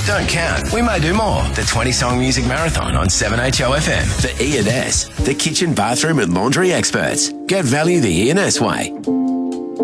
Don't count. We may do more. The 20-song music marathon on 7HOFM. For E&S, the kitchen, bathroom and laundry experts. Get value the E&S way.